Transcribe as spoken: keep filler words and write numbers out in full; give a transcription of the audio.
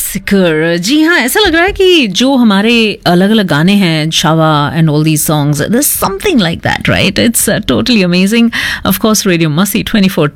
Seeker, जी हाँ, ऐसा लग रहा है कि जो हमारे अलग अलग गाने हैं, Shava and all these songs, there is something like that, right? It's totally amazing. Of course radio मस्ती ट्वेंटी फोर